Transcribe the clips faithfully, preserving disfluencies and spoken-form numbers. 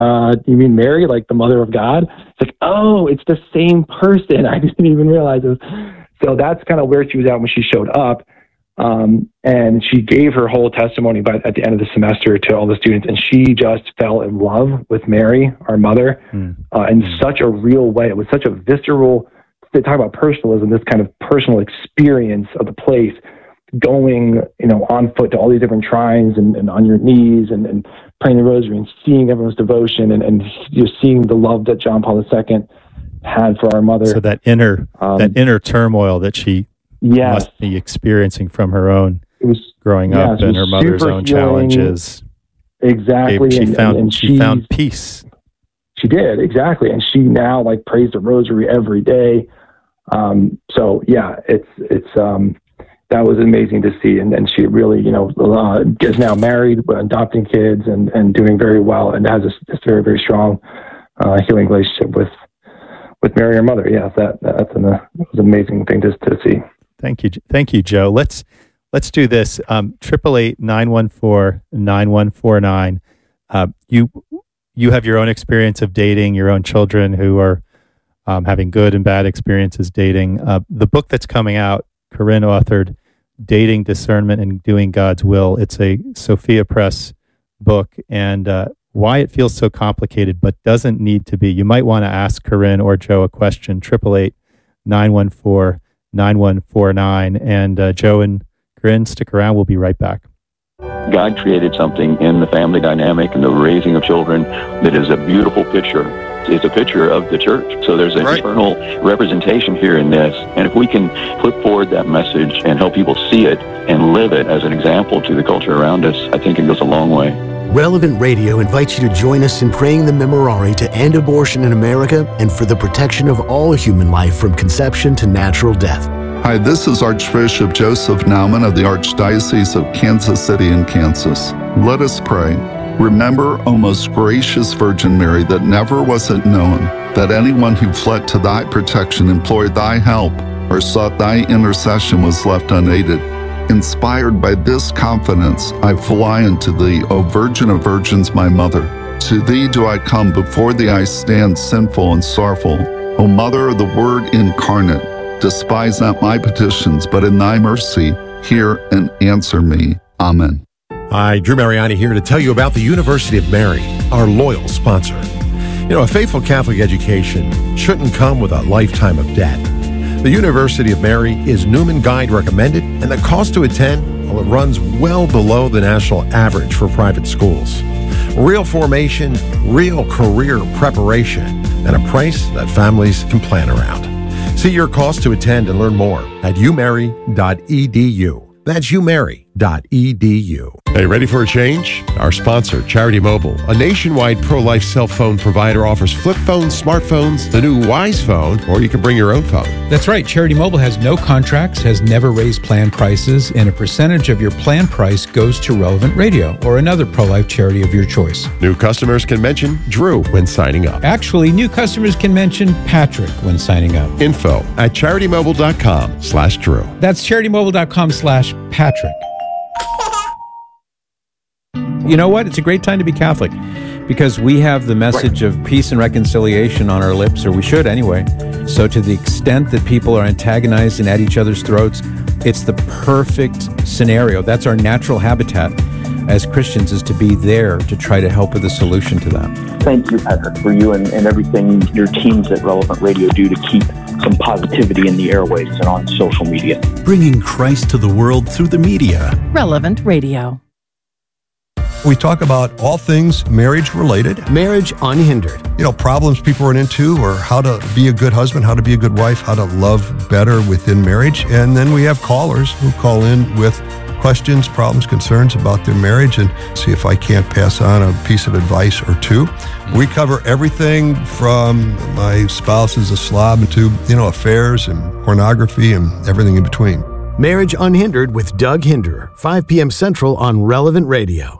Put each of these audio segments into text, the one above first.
uh, you mean Mary, like the mother of God? It's like, oh, it's the same person. I didn't even realize it. So that's kind of where she was at when she showed up. Um, and she gave her whole testimony by, at the end of the semester to all the students. And she just fell in love with Mary, our mother, mm. uh, in mm. such a real way. It was such a visceral, they talk about personalism, this kind of personal experience of the place, going, you know, on foot to all these different shrines and, and on your knees and, and praying the rosary and seeing everyone's devotion and, and just seeing the love that John Paul the Second had for our mother. So that inner, um, that inner turmoil that she yes. must be experiencing from her own it was, growing yes, up and her mother's own healing. challenges. Exactly. Gave, she and, found, and, and she found peace. She did, exactly. And she now like prays the rosary every day. Um, so yeah, it's, it's, um, that was amazing to see. And then she really, you know, uh, is now married, adopting kids and, and doing very well and has a, a very, very strong, uh, healing relationship with, with Mary, her mother. Yes, that, that's an, uh, that was an amazing thing to, to see. Thank you. Thank you, Joe. Let's, let's do this. Um, triple eight, nine one four, nine one four nine. Uh, you, you have your own experience of dating, your own children who are, um, having good and bad experiences dating. Uh, the book that's coming out, Corinne authored, Dating, Discernment, and Doing God's Will. It's a Sophia Press book, and uh, why it feels so complicated, but doesn't need to be. You might want to ask Corinne or Joe a question, triple eight, nine one four, nine one four nine. And uh, Joe and Corinne, stick around. We'll be right back. God created something in the family dynamic and the raising of children that is a beautiful picture. It's a picture of the church. So there's an right. eternal representation here in this. And if we can put forward that message and help people see it and live it as an example to the culture around us, I think it goes a long way. Relevant Radio invites you to join us in praying the Memorare to end abortion in America and for the protection of all human life from conception to natural death. Hi, this is Archbishop Joseph Naumann of the Archdiocese of Kansas City in Kansas. Let us pray. Remember, O most gracious Virgin Mary, that never was it known that anyone who fled to thy protection, implored thy help, or sought thy intercession was left unaided. Inspired by this confidence, I fly unto thee, O Virgin of Virgins, my Mother. To thee do I come, before thee I stand sinful and sorrowful. O Mother of the Word incarnate, despise not my petitions, but in thy mercy hear and answer me. Amen. Hi, Drew Mariani here to tell you about the University of Mary, our loyal sponsor. You know, a faithful Catholic education shouldn't come with a lifetime of debt. The University of Mary is Newman Guide recommended, and the cost to attend, well, it runs well below the national average for private schools. Real formation, real career preparation, and a price that families can plan around. See your cost to attend and learn more at u mary dot e d u. That's u mary dot e d u. Hey, ready for a change? Our sponsor, Charity Mobile, a nationwide pro-life cell phone provider, offers flip phones, smartphones, the new Wise Phone, or you can bring your own phone. That's right. Charity Mobile has no contracts, has never raised plan prices, and a percentage of your plan price goes to Relevant Radio or another pro-life charity of your choice. New customers can mention Drew when signing up. Actually, new customers can mention Patrick when signing up. Info at charitymobile.com slash Drew. That's charitymobile.com slash Patrick. You know what? It's a great time to be Catholic because we have the message of peace and reconciliation on our lips, or we should anyway. So to the extent that people are antagonized and at each other's throats, it's the perfect scenario. That's our natural habitat as Christians, is to be there to try to help with a solution to that. Thank you, Patrick, for you and, and everything your teams at Relevant Radio do to keep some positivity in the airwaves and on social media. Bringing Christ to the world through the media. Relevant Radio. We talk about all things marriage related. Marriage Unhindered. You know, problems people run into, or how to be a good husband, how to be a good wife, how to love better within marriage. And then we have callers who call in with questions, problems, concerns about their marriage, and see if I can't pass on a piece of advice or two. We cover everything from my spouse is a slob to, you know, affairs and pornography and everything in between. Marriage Unhindered with Doug Hinderer, five p.m. Central on Relevant Radio.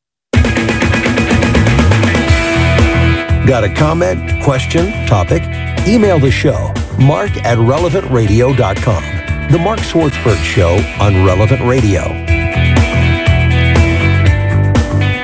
Got a comment, question, topic? Email the show, mark at relevant radio dot com. The Mark Swartzberg Show on Relevant Radio.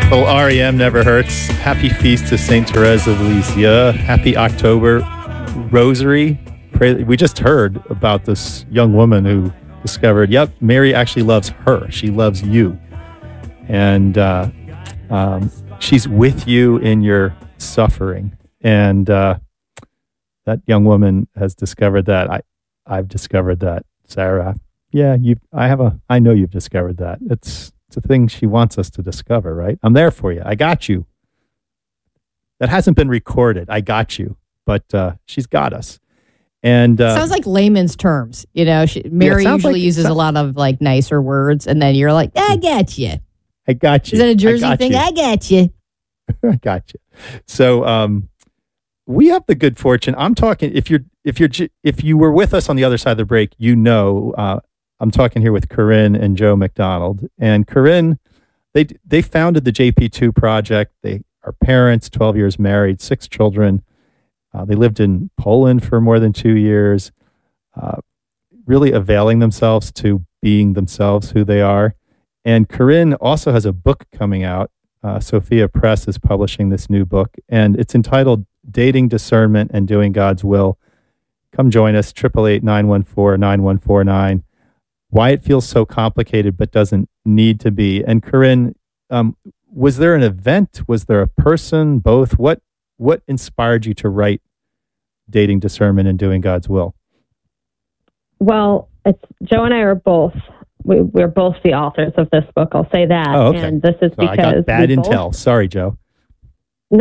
Well, R E M never hurts. Happy feast to Saint Therese of Lisieux. Happy October Rosary. Pray, we just heard about this young woman who discovered, yep, Mary actually loves her. She loves you. And uh, um, she's with you in your suffering. And uh, that young woman has discovered that. I, I've discovered that, Sarah. Yeah, you. I have a. I know you've discovered that. It's it's a thing she wants us to discover, right? I'm there for you. I got you. That hasn't been recorded. I got you, but uh, she's got us. And uh, sounds like layman's terms. You know, she, Mary yeah, usually like, uses a lot of like nicer words, and then you're like, "I got you." I got you. Is that a Jersey I thing? You. I got you. I got you. So um, we have the good fortune. I'm talking. If you're if you're if you were with us on the other side of the break, you know. Uh, I'm talking here with Corinne and Joe McDonald. And Corinne, they they founded the J P two Project. They are parents, twelve years married, six children. Uh, they lived in Poland for more than two years, uh, really availing themselves to being themselves who they are. And Corinne also has a book coming out. Uh, Sophia Press is publishing this new book, and it's entitled Dating, Discernment, and Doing God's Will. Come join us, eight eight eight, nine one four, nine one four nine. Why it feels so complicated but doesn't need to be. And Corinne, um, was there an event? Was there a person? Both? What what inspired you to write Dating, Discernment, and Doing God's Will? Well, it's Joe and I are both we, we're both the authors of this book. I'll say that. Oh, okay. And this is so because I got bad intel. Both... Sorry, Joe. No.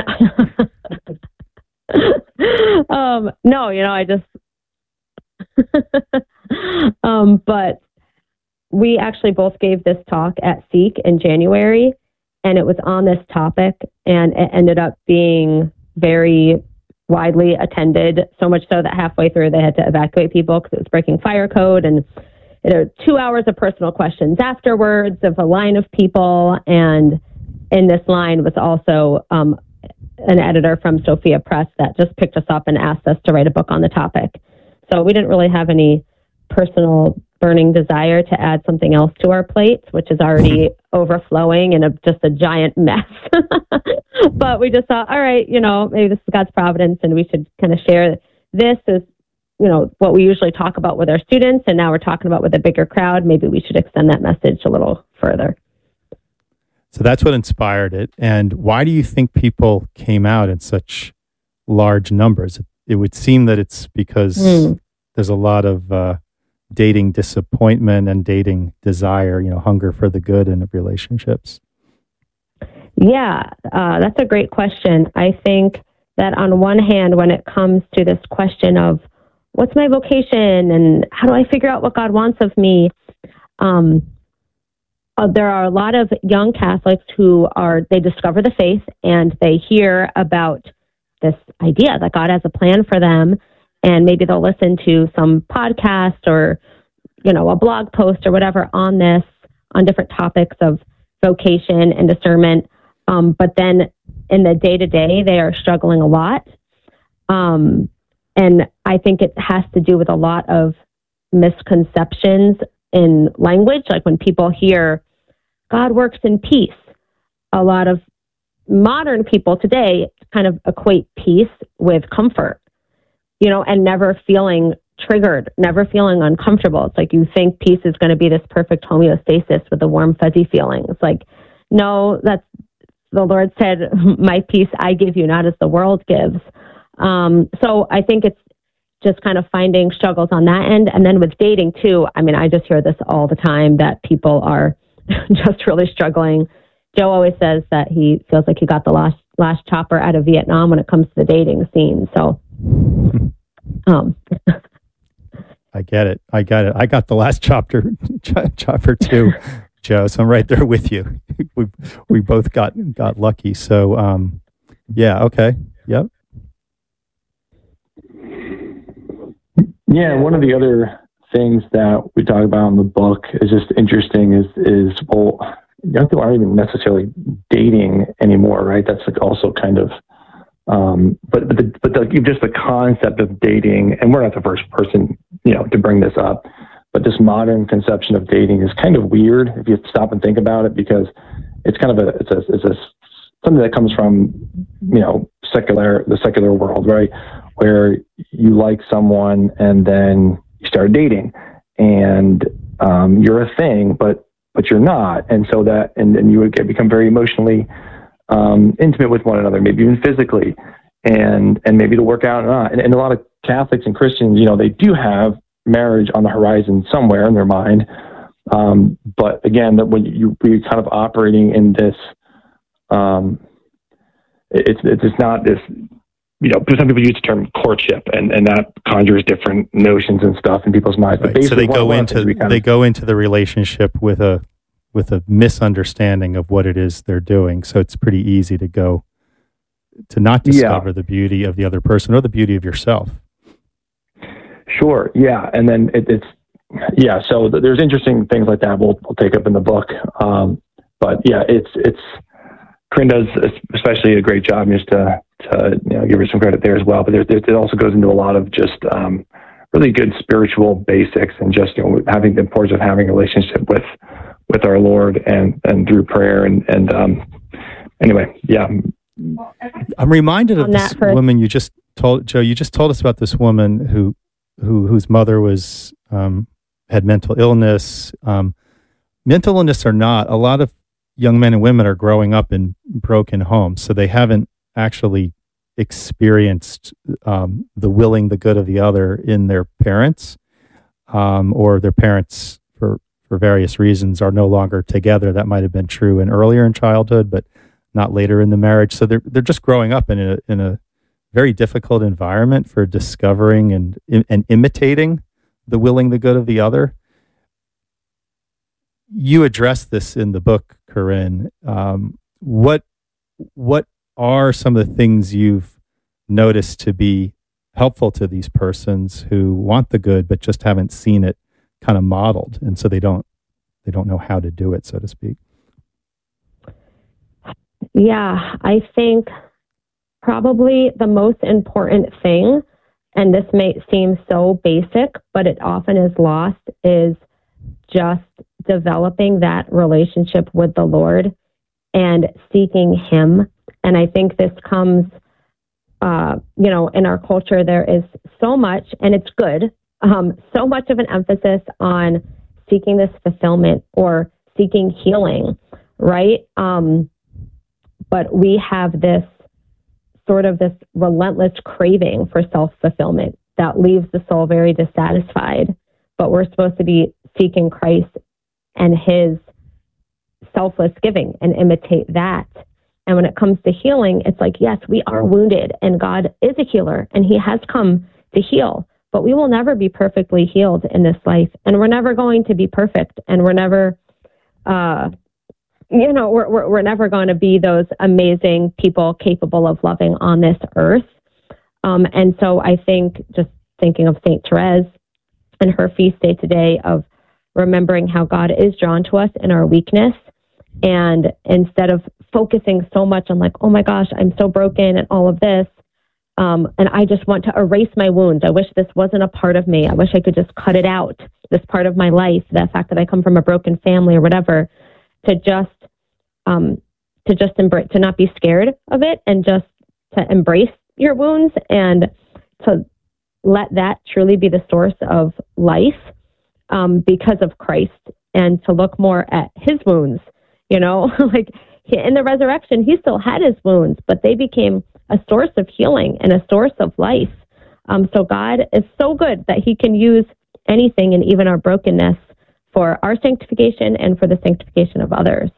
um, no, you know, I just. um, but. We actually both gave this talk at Seek in January, and it was on this topic, and it ended up being very widely attended, so much so that halfway through they had to evacuate people because it was breaking fire code, and there were two hours of personal questions afterwards of a line of people, and in this line was also um, an editor from Sophia Press that just picked us up and asked us to write a book on the topic. So we didn't really have any personal burning desire to add something else to our plates, which is already overflowing and a, just a giant mess. But we just thought, all right, you know, maybe this is God's providence and we should kind of share this as, you know, what we usually talk about with our students. And now we're talking about with a bigger crowd. Maybe we should extend that message a little further. So that's what inspired it. And why do you think people came out in such large numbers? It, it would seem that it's because mm. there's a lot of, uh, dating disappointment and dating desire, you know, hunger for the good in relationships? Yeah, uh, that's a great question. I think that on one hand, when it comes to this question of what's my vocation and how do I figure out what God wants of me, um, uh, there are a lot of young Catholics who are, they discover the faith and they hear about this idea that God has a plan for them. And maybe they'll listen to some podcast or, you know, a blog post or whatever on this, on different topics of vocation and discernment. Um, but then in the day-to-day, they are struggling a lot. Um, and I think it has to do with a lot of misconceptions in language. Like when people hear God works in peace, a lot of modern people today kind of equate peace with comfort. You know, and never feeling triggered, never feeling uncomfortable. It's like you think peace is going to be this perfect homeostasis with a warm, fuzzy feeling. It's like, no, that's the Lord said, my peace I give you, not as the world gives. Um, so I think it's just kind of finding struggles on that end. And then with dating too, I mean, I just hear this all the time that people are just really struggling. Joe always says that he feels like he got the last, last chopper out of Vietnam when it comes to the dating scene. So Um. I get it. I got it. I got the last chopper, ch- chopper too, Joe. So I'm right there with you. we we both got got lucky. So um, yeah. Okay. Yep. Yeah. One of the other things that we talk about in the book is just interesting. Is is well, young people aren't even necessarily dating anymore, right? That's like also kind of. Um, but but, the, but the, just the concept of dating, and we're not the first person, you know, to bring this up, but this modern conception of dating is kind of weird if you stop and think about it, because it's kind of a it's a it's a something that comes from, you know, secular, the secular world, right? Where you like someone and then you start dating and um, you're a thing, but, but you're not. And so that, and then you would get, become very emotionally um, intimate with one another, maybe even physically, and, and maybe to work out or not. And, and a lot of Catholics and Christians, you know, they do have marriage on the horizon somewhere in their mind. Um, but again, that when you, you're kind of operating in this, um, it's, it's not this, you know, some people use the term courtship, and, and that conjures different notions and stuff in people's minds. Right. But so they go into they of, go into the relationship with a with a misunderstanding of what it is they're doing. So it's pretty easy to go to not discover yeah. the beauty of the other person or the beauty of yourself. Sure. Yeah. And then it, it's, yeah. So th- there's interesting things like that we'll, we'll take up in the book. Um, but yeah, it's, it's, Corinne does especially a great job just to, to, you know, give her some credit there as well. But there's, it also goes into a lot of just, um, really good spiritual basics and just, you know, having the importance of having a relationship with, with our Lord and, and through prayer. And, and, um, anyway, yeah. I'm reminded of On this that first- woman you just told, Joe, you just told us about this woman who, who, whose mother was, um, had mental illness. Um, mental illness or not, a lot of young men and women are growing up in broken homes, so they haven't actually experienced um, the willing the good of the other in their parents, um, or their parents, for, for various reasons, are no longer together. That might have been true in earlier in childhood, but not later in the marriage. So they're they're just growing up in a in a very difficult environment for discovering and and imitating the willing the good of the other. You address this in the book, Corinne. Um, what what are some of the things you've noticed to be helpful to these persons who want the good but just haven't seen it kind of modeled, and so they don't they don't know how to do it, so to speak? Yeah, I think probably the most important thing, and this may seem so basic, but it often is lost, is just developing that relationship with the Lord and seeking Him. And I think this comes, uh, you know, in our culture, there is so much, and it's good, um, so much of an emphasis on seeking this fulfillment or seeking healing, right? Um, but we have this sort of this relentless craving for self-fulfillment that leaves the soul very dissatisfied. But we're supposed to be seeking Christ and His selfless giving and imitate that. And when it comes to healing, it's like, yes, we are wounded and God is a healer and He has come to heal, but we will never be perfectly healed in this life. And we're never going to be perfect. And we're never, uh, you know, we're, we're, we're never going to be those amazing people capable of loving on this earth. Um, and so I think just thinking of Saint Therese and her feast day today, of remembering how God is drawn to us in our weakness. And instead of focusing so much on like, oh my gosh, I'm so broken and all of this, um, and I just want to erase my wounds. I wish this wasn't a part of me. I wish I could just cut it out, this part of my life, the fact that I come from a broken family or whatever, to just, um, to just embrace, to not be scared of it, and just to embrace your wounds and to let that truly be the source of life, um, because of Christ, and to look more at His wounds. You know, like in the resurrection, He still had His wounds, but they became a source of healing and a source of life. Um, so God is so good that He can use anything and even our brokenness for our sanctification and for the sanctification of others.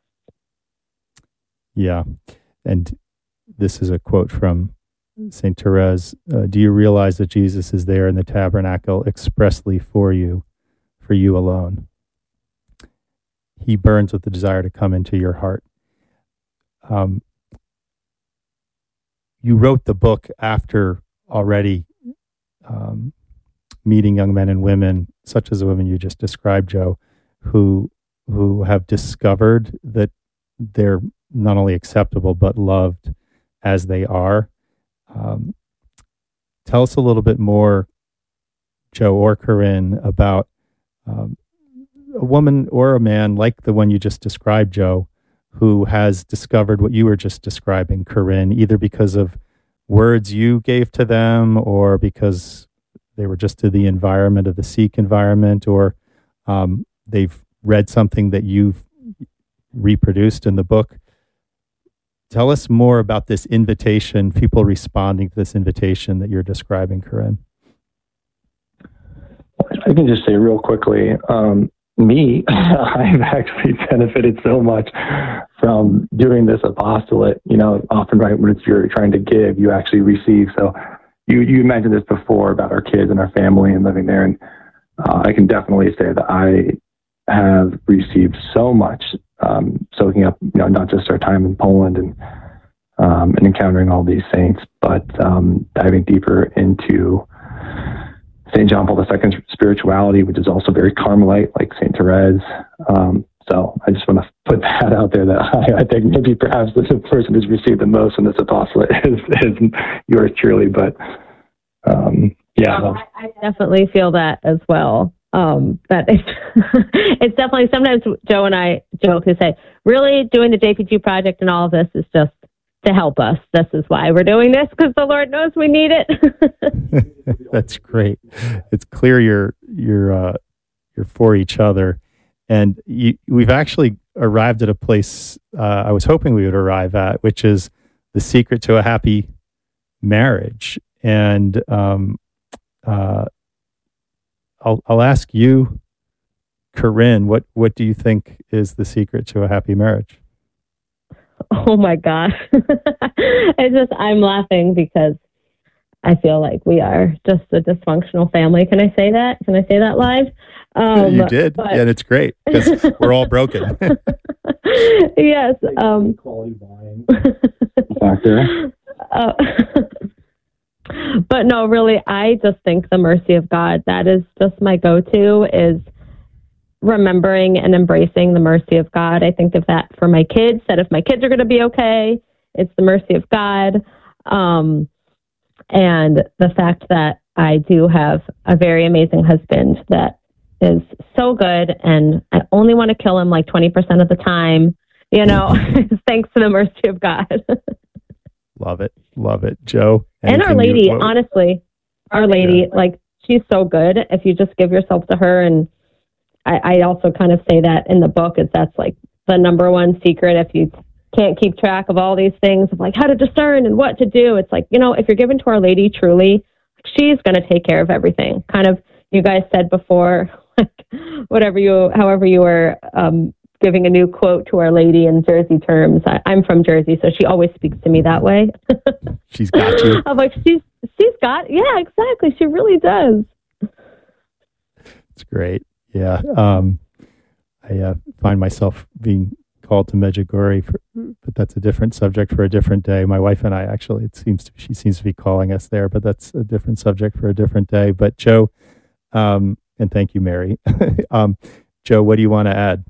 Yeah. And this is a quote from Saint Therese. Uh, do you realize that Jesus is there in the tabernacle expressly for you, for you alone? He burns with the desire to come into your heart. Um, you wrote the book after already um, meeting young men and women, such as the women you just described, Joe, who who have discovered that they're not only acceptable but loved as they are. Um, tell us a little bit more, Joe or Corinne, about um, a woman or a man like the one you just described, Joe, who has discovered what you were just describing, Corinne, either because of words you gave to them or because they were just to the environment of the Sikh environment, or um, they've read something that you've reproduced in the book. Tell us more about this invitation, people responding to this invitation that you're describing, Corinne. I can just say real quickly, um, me, I've actually benefited so much from doing this apostolate. You know, often right when it's you're trying to give, you actually receive. So you, you mentioned this before about our kids and our family and living there. And uh, I can definitely say that I have received so much, um, soaking up, you know, not just our time in Poland and, um, and encountering all these saints, but um, diving deeper into Saint John Paul the Second's spirituality, which is also very Carmelite, like Saint Therese. Um, so I just want to put that out there that I, I think maybe perhaps the person who's received the most in this apostolate is, is yours truly. But um, yeah. Um, I, I definitely feel that as well. Um, that it's, it's definitely, sometimes Joe and I joke and say, really doing the J P two project and all of this is just to help us. This is why we're doing this, because the Lord knows we need it. That's great. It's clear you're you're uh, you're for each other, and you, we've actually arrived at a place uh, I was hoping we would arrive at, which is the secret to a happy marriage. And um, uh, I'll I'll ask you, Corinne, what what do you think is the secret to a happy marriage? Oh my gosh. It's just, I'm laughing because I feel like we are just a dysfunctional family. Can I say that? Can I say that live? Um, you did. But... Yeah, and it's great because we're all broken. Yes. Um, quality wine factor. Uh, but no, really, I just think the mercy of God, that is just my go-to, is remembering and embracing the mercy of God. I think of that for my kids, that if my kids are going to be okay, it's the mercy of God. Um, and the fact that I do have a very amazing husband that is so good, and I only want to kill him like twenty percent of the time, you know, thanks to the mercy of God. Love it. Love it. Joe? And Our Lady, you, honestly, Our Lady, yeah. like, she's so good. If you just give yourself to her, and I, I also kind of say that in the book, is that's like the number one secret. If you can't keep track of all these things of like how to discern and what to do, it's like, you know, if you're given to Our Lady truly, she's going to take care of everything. Kind of, you guys said before, like whatever you, however you were um, giving a new quote to Our Lady in Jersey terms. I, I'm from Jersey, so she always speaks to me that way. She's got you. I'm like, she's she's got, yeah, exactly. She really does. It's great. Yeah. Um, I uh, find myself being called to Medjugorje, for, but that's a different subject for a different day. My wife and I, actually, it seems to, she seems to be calling us there, but that's a different subject for a different day. But Joe, um, and thank you, Mary. um, Joe, what do you want to add?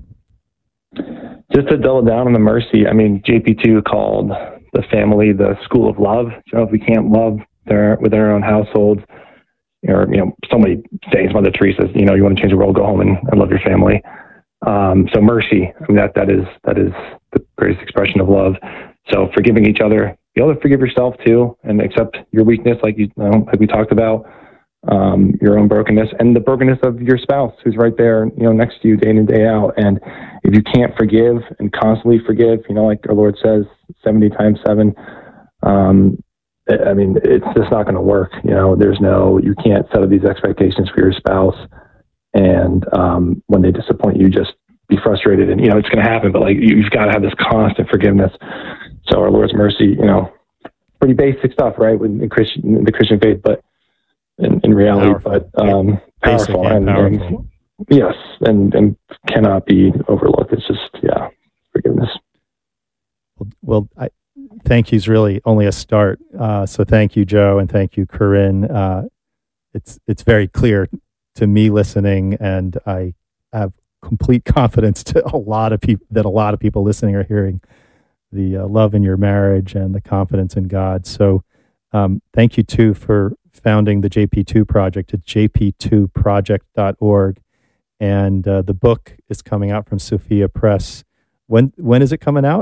Just to double down on the mercy. I mean, J P two called the family the school of love. So if we can't love their, within our own households, or, you know, somebody saying, Mother Teresa, you know, you want to change the world, go home and, and love your family. Um, so mercy, I mean, that, that is, that is the greatest expression of love. So forgiving each other, be able to forgive yourself too, and accept your weakness, like you, you know, like we talked about, um, your own brokenness and the brokenness of your spouse who's right there, you know, next to you day in and day out. And if you can't forgive and constantly forgive, you know, like our Lord says, seventy times seven, um, I mean, it's just not going to work. You know, there's no, you can't set up these expectations for your spouse. And um, when they disappoint you, just be frustrated. And, you know, it's going to happen, but like, you've got to have this constant forgiveness. So our Lord's mercy, you know, pretty basic stuff, right? With the Christian, in the Christian faith, but in, in reality, powerful. but um, powerful. And, and, powerful. and yes, and, and cannot be overlooked. It's just, yeah, forgiveness. Well, well I, thank you is really only a start. Uh, so thank you, Joe, and thank you, Corinne. Uh, it's it's very clear to me listening, and I have complete confidence to a lot of people that a lot of people listening are hearing the uh, love in your marriage and the confidence in God. So um, thank you too for founding the J P two project at j p two project dot org, and uh, the book is coming out from Sophia Press When when is it coming out?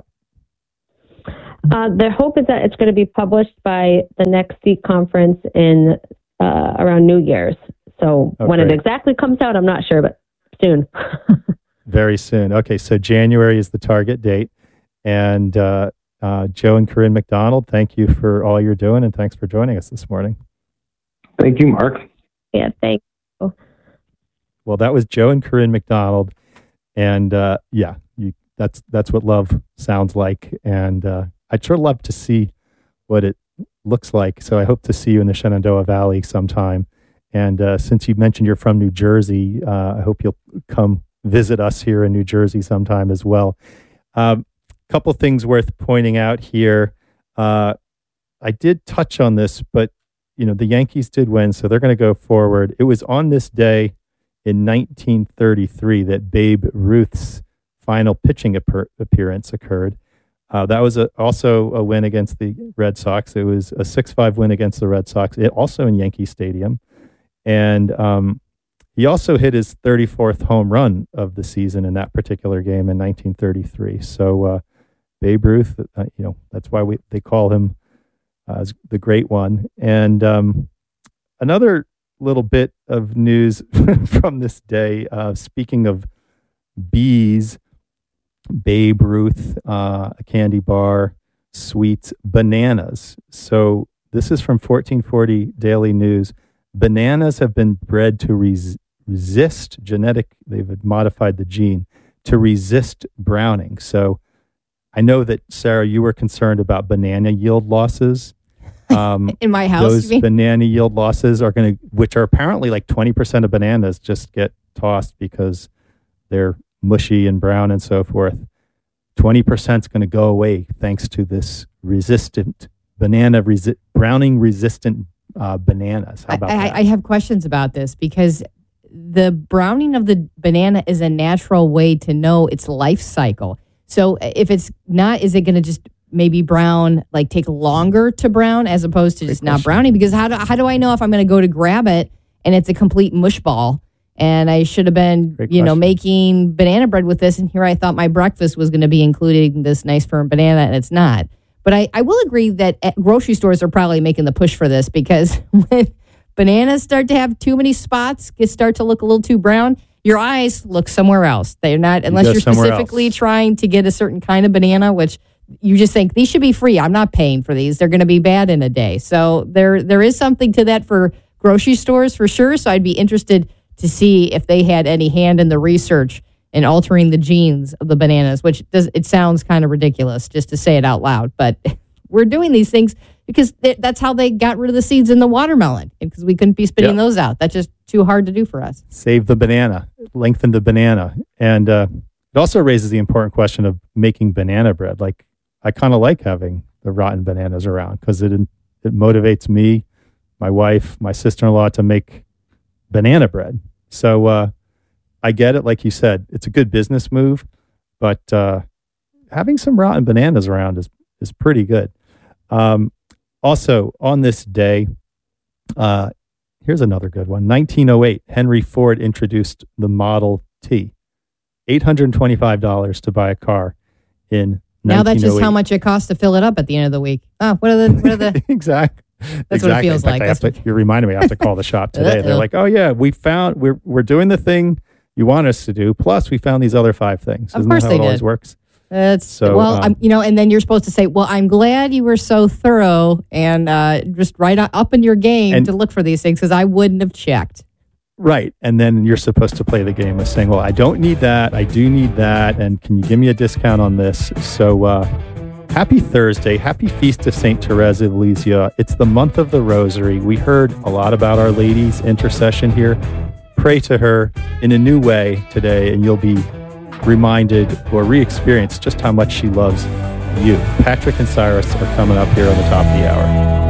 Uh, the hope is that it's going to be published by the next Seek conference in uh, around New Year's. So Oh, when great. it exactly comes out, I'm not sure, but soon. Very soon. Okay, so January is the target date. And uh, uh, Joe and Corinne McDonald, thank you for all you're doing, and thanks for joining us this morning. Thank you, Mark. Yeah, thank you. Well, that was Joe and Corinne McDonald, and uh, yeah, you, that's that's what love sounds like. And uh, I'd sure love to see what it looks like. So I hope to see you in the Shenandoah Valley sometime. And uh, since you mentioned you're from New Jersey, uh, I hope you'll come visit us here in New Jersey sometime as well. A um, couple things worth pointing out here. Uh, I did touch on this, but you know the Yankees did win, so they're going to go forward. It was on this day in nineteen thirty-three that Babe Ruth's final pitching ap- appearance occurred. Uh, that was a, also a win against the Red Sox. It was a six five win against the Red Sox, it, also in Yankee Stadium. And um, he also hit his thirty-fourth home run of the season in that particular game in nineteen thirty-three. So uh, Babe Ruth, uh, you know, that's why we they call him uh, the Great One. And um, another little bit of news from this day, uh, speaking of bees, Babe Ruth, uh, a candy bar, sweets, bananas. So this is from fourteen forty Daily News. Bananas have been bred to res- resist genetic, they've modified the gene to resist browning. So I know that, Sarah, you were concerned about banana yield losses. Um, In my house, those you mean? banana yield losses are going to, which are apparently like twenty percent of bananas just get tossed because they're mushy and brown and so forth. twenty percent is going to go away thanks to this resistant banana, resi- browning resistant uh, bananas. How about I, that? I, I have questions about this because the browning of the banana is a natural way to know its life cycle. So if it's not, is it going to just maybe brown, like take longer to brown as opposed to Great just question. not browning? Because how do, how do I know if I'm going to go to grab it and it's a complete mush ball and I should have been, Great you know, question. making banana bread with this, and here I thought my breakfast was going to be including this nice firm banana, and it's not. But I, I will agree that at grocery stores are probably making the push for this, because when bananas start to have too many spots, get start to look a little too brown, your eyes look somewhere else. They're not, unless go you're somewhere specifically else. trying to get a certain kind of banana, which you just think these should be free. I'm not paying for these. They're going to be bad in a day. So there there is something to that for grocery stores for sure. So I'd be interested to see if they had any hand in the research in altering the genes of the bananas, which does, it sounds kind of ridiculous just to say it out loud, but we're doing these things because th- that's how they got rid of the seeds in the watermelon, because we couldn't be spitting Yep. those out. That's just too hard to do for us. Save the banana, lengthen the banana. And uh, it also raises the important question of making banana bread. Like, I kind of like having the rotten bananas around because it it motivates me, my wife, my sister-in-law to make banana bread. So uh, I get it. Like you said, it's a good business move, but uh, having some rotten bananas around is, is pretty good. Um, also, on this day, uh, here's another good one. nineteen oh eight, Henry Ford introduced the Model T. eight hundred twenty-five dollars to buy a car in Now that's just how nineteen oh eight. much it costs to fill it up at the end of the week. Oh, what are the, what are the, exactly. That's what it feels In fact, like. I have That's to, you're reminding me, I have to call the shop today. They're Uh-oh. like, oh yeah, we found, we're, we're doing the thing you want us to do. Plus we found these other five things. Of Isn't course that how they it always did. works? That's So, well, um, I'm, you know, and then you're supposed to say, well, I'm glad you were so thorough and uh, just right on- up in your game And- to look for these things, because I wouldn't have checked. Right. And then you're supposed to play the game of saying, well, I don't need that. I do need that. And can you give me a discount on this? So uh, happy Thursday. Happy Feast of Saint Therese of Lisieux. It's the month of the Rosary. We heard a lot about Our Lady's intercession here. Pray to her in a new way today, and you'll be reminded or re-experience just how much she loves you. Patrick and Cyrus are coming up here on the top of the hour.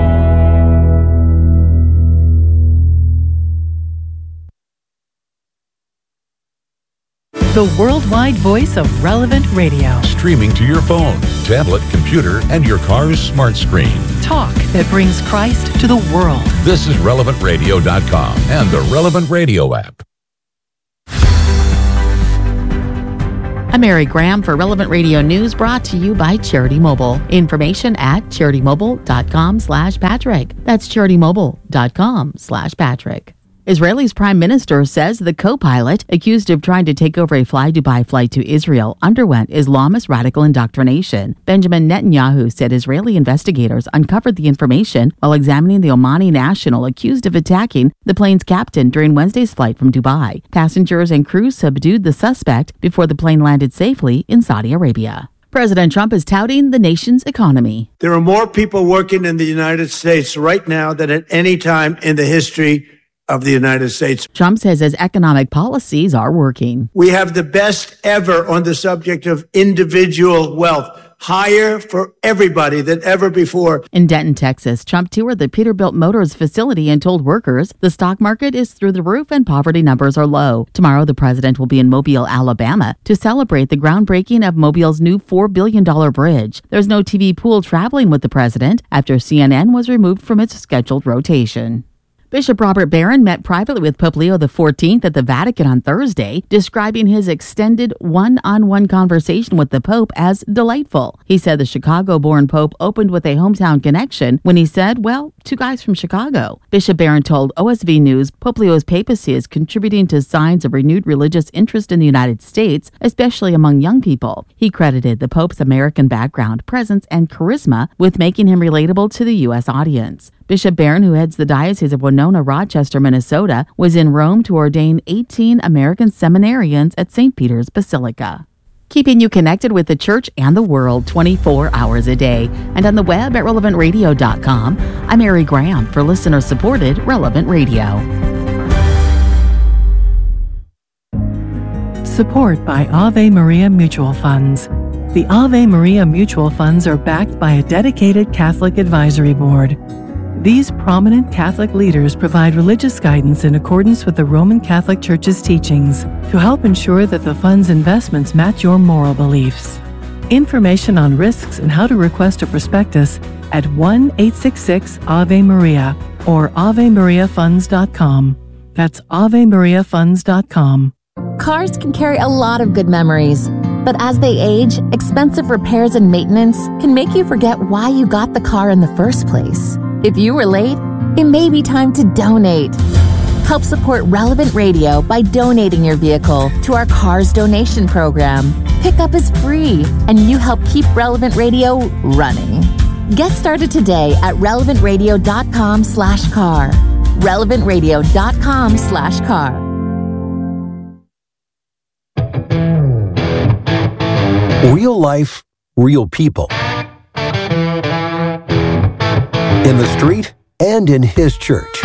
The worldwide voice of Relevant Radio. Streaming to your phone, tablet, computer, and your car's smart screen. Talk that brings Christ to the world. This is relevant radio dot com and the Relevant Radio app. I'm Mary Graham for Relevant Radio News, brought to you by Charity Mobile. Information at charitymobile.com slash Patrick. That's charitymobile.com slash Patrick. Israel's prime minister says the co-pilot accused of trying to take over a fly-Dubai flight to Israel underwent Islamist radical indoctrination. Benjamin Netanyahu said Israeli investigators uncovered the information while examining the Omani national accused of attacking the plane's captain during Wednesday's flight from Dubai. Passengers and crew subdued the suspect before the plane landed safely in Saudi Arabia. President Trump is touting the nation's economy. There are more people working in the United States right now than at any time in the history of the United States. Trump says his economic policies are working. We have the best ever on the subject of individual wealth, higher for everybody than ever before. In Denton, Texas, Trump toured the Peterbilt Motors facility and told workers the stock market is through the roof and poverty numbers are low. Tomorrow, the president will be in Mobile, Alabama to celebrate the groundbreaking of Mobile's new four billion dollars bridge. There's no T V pool traveling with the president after C N N was removed from its scheduled rotation. Bishop Robert Barron met privately with Pope Leo the fourteenth at the Vatican on Thursday, describing his extended one-on-one conversation with the Pope as delightful. He said the Chicago-born Pope opened with a hometown connection when he said, well, two guys from Chicago. Bishop Barron told O S V News Pope Leo's papacy is contributing to signs of renewed religious interest in the United States, especially among young people. He credited the Pope's American background, presence, and charisma with making him relatable to the U S audience. Bishop Barron, who heads the Diocese of Winona, Rochester, Minnesota, was in Rome to ordain eighteen American seminarians at Saint Peter's Basilica. Keeping you connected with the church and the world twenty-four hours a day. And on the web at relevant radio dot com, I'm Mary Graham for listener-supported Relevant Radio. Support by Ave Maria Mutual Funds. The Ave Maria Mutual Funds are backed by a dedicated Catholic advisory board. These prominent Catholic leaders provide religious guidance in accordance with the Roman Catholic Church's teachings to help ensure that the fund's investments match your moral beliefs. Information on risks and how to request a prospectus at one eight six six Ave Maria or ave maria funds dot com. That's ave maria funds dot com. Cars can carry a lot of good memories, but as they age, expensive repairs and maintenance can make you forget why you got the car in the first place. If you were late, it may be time to donate. Help support Relevant Radio by donating your vehicle to our Cars Donation Program. Pickup is free, and you help keep Relevant Radio running. Get started today at relevant radio dot com slash car. relevant radio dot com slash car. Real life, real people. In the street and in his church.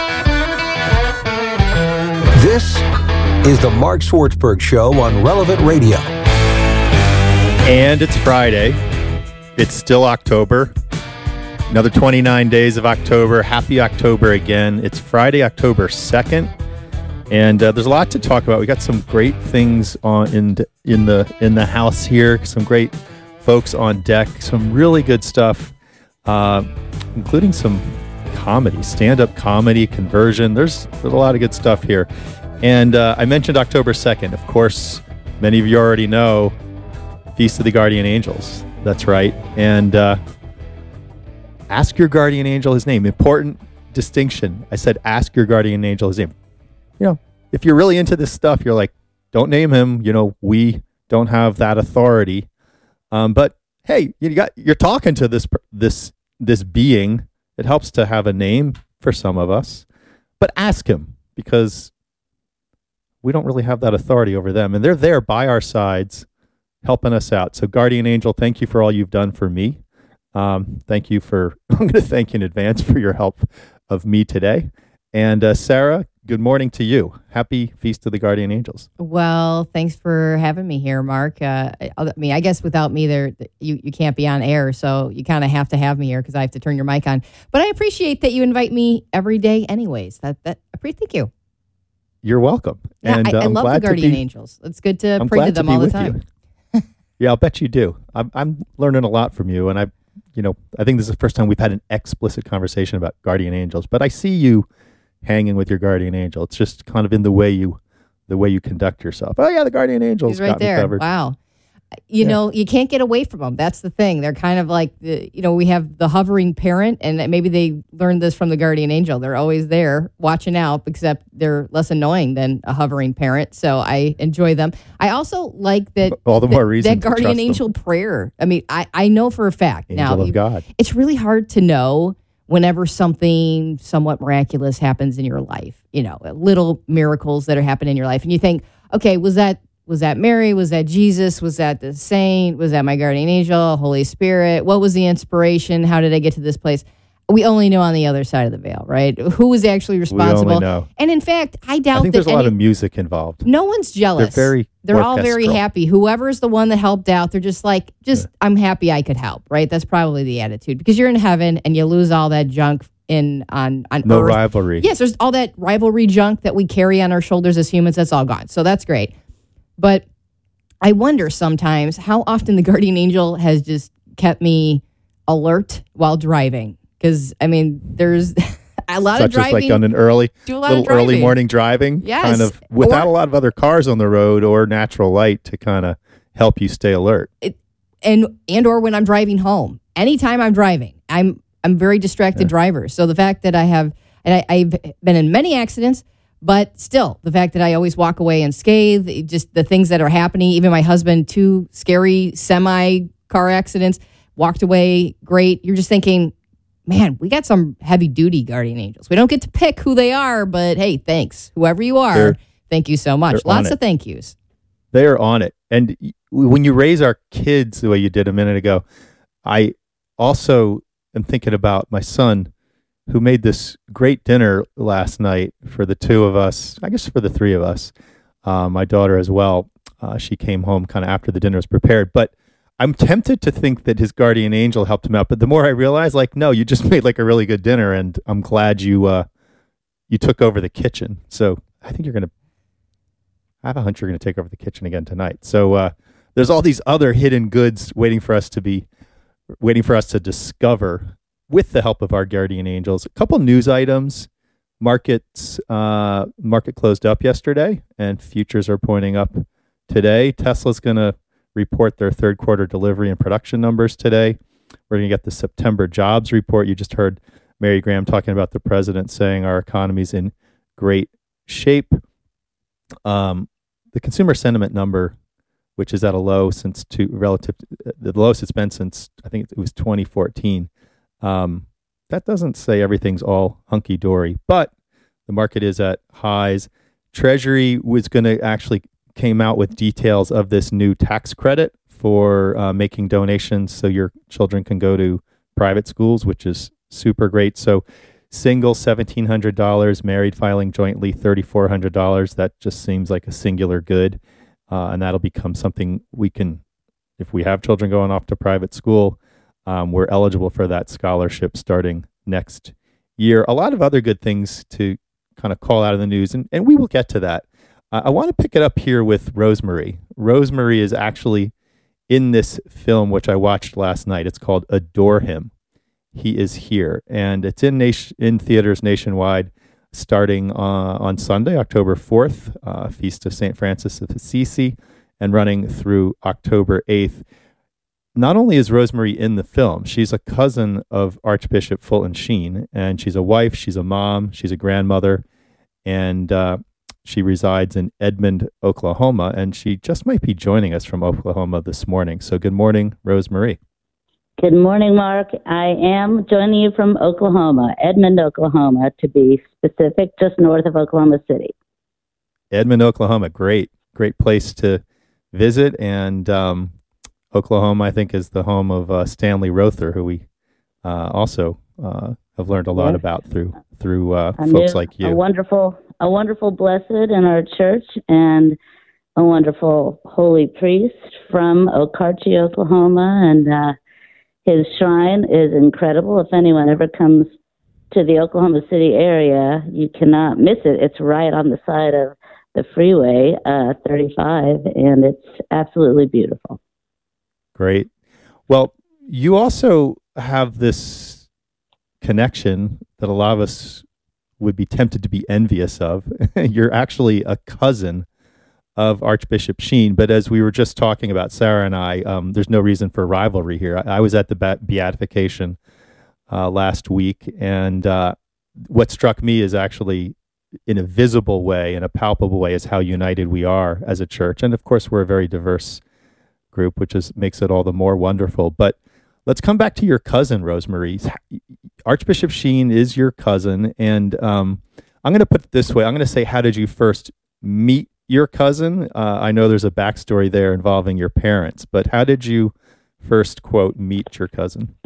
This is the Mark Swartzberg Show on Relevant Radio. And it's Friday. It's still October. Another twenty-nine days of October. Happy October again. It's Friday, October second. And uh, there's a lot to talk about. We got some great things on in, in the in the house here. Some great folks on deck. Some really good stuff. Uh, including some comedy, stand-up comedy, conversion. There's, there's a lot of good stuff here. And uh, I mentioned October second. Of course, many of you already know Feast of the Guardian Angels. That's right. And uh, ask your guardian angel his name. Important distinction. I said ask your guardian angel his name. You know, if you're really into this stuff, you're like, don't name him. You know, we don't have that authority. Um, but hey, you got you're talking to this this this being. It helps to have a name for some of us, but ask him, because we don't really have that authority over them, and they're there by our sides, helping us out. So, guardian angel, thank you for all you've done for me. Um, thank you for. I'm going to thank you in advance for your help of me today. And uh, Sarah, good morning to you. Happy Feast of the Guardian Angels. Well, thanks for having me here, Mark. Uh, I mean, I guess without me there, you, you can't be on air, so you kind of have to have me here because I have to turn your mic on. But I appreciate that you invite me every day anyways. That that Thank you. You're welcome. Yeah, and I, uh, I I'm love glad the Guardian to be, Angels. It's good to I'm pray glad to them to be all the with time. You. Yeah, I'll bet you do. I'm, I'm learning a lot from you, and I, you know, I think this is the first time we've had an explicit conversation about guardian angels. But I see you hanging with your guardian angel. It's just kind of in the way you the way you conduct yourself. Oh yeah, the guardian angels He's right got me there. covered. Wow. You Yeah. know, you can't get away from them. That's the thing. They're kind of like, the, you know, we have the hovering parent, and maybe they learned this from the guardian angel. They're always there watching out, except they're less annoying than a hovering parent. So I enjoy them. I also like that. All the more that, reason that to guardian trust them. angel prayer. I mean, I, I know for a fact Angel now. of God. It's really hard to know whenever something somewhat miraculous happens in your life. You know, little miracles that are happening in your life, and you think, okay, was that Was that Mary? Was that Jesus? Was that the saint? Was that my guardian angel, Holy Spirit? What was the inspiration? How did I get to this place? We only know on the other side of the veil, right? Who was actually responsible? We only know. And in fact, I doubt I think that there's a lot any, of music involved. no one's jealous. They're very They're all very orchestral. happy. Whoever's the one that helped out, they're just like, just I'm happy I could help, right? That's probably the attitude, because you're in heaven and you lose all that junk in on on No earth. rivalry. Yes, there's all that rivalry junk that we carry on our shoulders as humans. That's all gone. So that's great. But I wonder sometimes how often the guardian angel has just kept me alert while driving. Because, I mean, there's a lot Such of driving. as like on an early, do a lot little of driving. early morning driving, Yes. kind of without Or- a lot of other cars on the road or natural light to kind of help you stay alert. It, and and or when I'm driving home. Anytime I'm driving, I'm I'm very distracted Yeah. driver. So the fact that I have, and I, I've been in many accidents, but still, the fact that I always walk away unscathed, it just the things that are happening. Even my husband, two scary semi car accidents, walked away great. You're just thinking, man, we got some heavy duty guardian angels. We don't get to pick who they are, but hey, thanks, whoever you are. They're- thank you so much. they're on Lots it. of thank yous. They are on it. And y- when you raise our kids the way you did a minute ago, I also am thinking about my son who made this great dinner last night for the two of us, I guess for the three of us, uh, my daughter as well. Uh, she came home kind of after the dinner was prepared. But I'm tempted to think that his guardian angel helped him out. But the more I realize, like, no, you just made like a really good dinner, and I'm glad you uh, you took over the kitchen. So I think you're going to, I have a hunch you're going to take over the kitchen again tonight. So uh, there's all these other hidden goods waiting for us to be, waiting for us to discover with the help of our guardian angels. A couple news items. Markets, uh, market closed up yesterday, and futures are pointing up today. Tesla's going to report their third quarter delivery and production numbers today. We're going to get the September jobs report. You just heard Mary Graham talking about the president saying our economy's in great shape. Um, the consumer sentiment number, which is at a low since two relative, the lowest it's been since I think it was twenty fourteen. Um, that doesn't say everything's all hunky dory, but the market is at highs. Treasury was going to actually came out with details of this new tax credit for uh, making donations so your children can go to private schools, which is super great. So single seventeen hundred dollars, married filing jointly thirty-four hundred dollars. That just seems like a singular good. Uh, and that'll become something we can, if we have children going off to private school, um, we're eligible for that scholarship starting next year. A lot of other good things to kind of call out of the news, and, and we will get to that. Uh, I want to pick it up here with Rosemary. Rosemary is actually in this film, which I watched last night. It's called Adore Him. He is here, and it's in nation, in theaters nationwide starting uh, on Sunday, October fourth, uh, Feast of Saint Francis of Assisi, and running through October eighth. Not only is Rosemary in the film, she's a cousin of Archbishop Fulton Sheen, and she's a wife, she's a mom, she's a grandmother, and uh, she resides in Edmond, Oklahoma, and she just might be joining us from Oklahoma this morning. So good morning, Rosemary. Good morning, Mark. I am joining you from Oklahoma, Edmond, Oklahoma, to be specific, just north of Oklahoma City. Edmond, Oklahoma, great, great place to visit. And um, Oklahoma, I think, is the home of uh, Stanley Rother, who we uh, also uh, have learned a lot Yes. about through through uh, I folks knew like you. A wonderful, a wonderful blessed in our church, and a wonderful holy priest from Okarche, Oklahoma, and uh, his shrine is incredible. If anyone ever comes to the Oklahoma City area, you cannot miss it. It's right on the side of the freeway, uh, thirty-five, and it's absolutely beautiful. Great. Well, you also have this connection that a lot of us would be tempted to be envious of. You're actually a cousin of Archbishop Sheen. But as we were just talking about, Sarah and I, um, there's no reason for rivalry here. I, I was at the beatification uh, last week, and uh, what struck me is actually, in a visible way, in a palpable way, is how united we are as a church. And of course, we're a very diverse group, which is makes it all the more wonderful. But let's come back to your cousin, Rosemary. Archbishop Sheen is your cousin, and um, I'm going to put it this way. I'm going to say, how did you first meet your cousin? Uh, I know there's a backstory there involving your parents, but how did you first, quote, meet your cousin?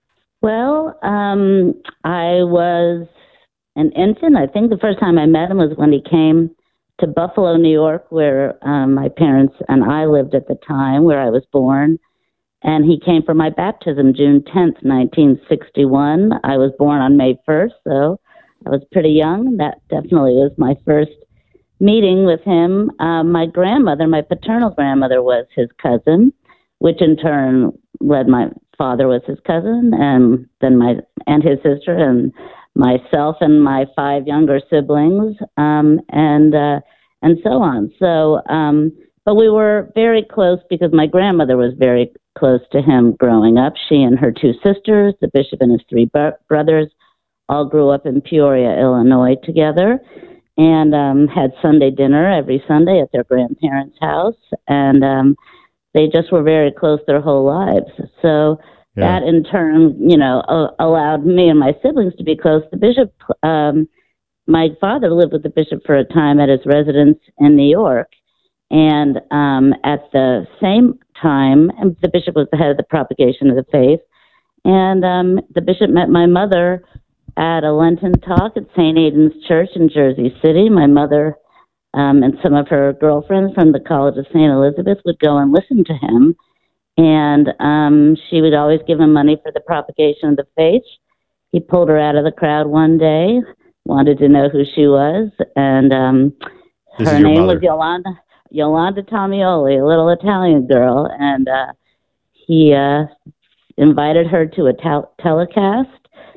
Well, um, I was an infant. I think the first time I met him was when he came to Buffalo, New York, where um, my parents and I lived at the time, where I was born. And he came for my baptism, June tenth, nineteen sixty-one. I was born on May first, so I was pretty young. That definitely was my first meeting with him. Um, my grandmother, my paternal grandmother, was his cousin, which in turn led my father was his cousin, and then my and his sister, and myself and my five younger siblings, um, and uh, and so on. So, um, but we were very close because my grandmother was very close to him growing up. She and her two sisters, the bishop and his three bro- brothers, all grew up in Peoria, Illinois together, and um, had Sunday dinner every Sunday at their grandparents' house, and um, they just were very close their whole lives. So yeah. That in turn, you know, uh, allowed me and my siblings to be close. The bishop, um, my father lived with the bishop for a time at his residence in New York, and um, at the same time, and the bishop was the head of the propagation of the faith, and um, the bishop met my mother at a Lenten talk at Saint Aidan's Church in Jersey City. My mother um, and some of her girlfriends from the College of Saint Elizabeth would go and listen to him, and um, she would always give him money for the propagation of the faith. He pulled her out of the crowd one day, wanted to know who she was, and um, her name mother. was Yolanda Yolanda Tomioli, a little Italian girl, and uh, he uh, invited her to a tel- telecast